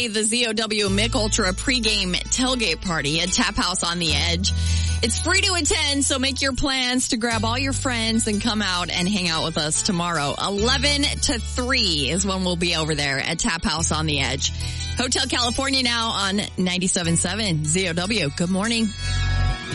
The ZOW Mick Ultra pregame tailgate party at Tap House on the Edge. It's free to attend, so make your plans to grab all your friends and come out and hang out with us tomorrow. 11 to 3 is when we'll be over there at Tap House on the Edge. Hotel California now on 97.7 ZOW. Good morning.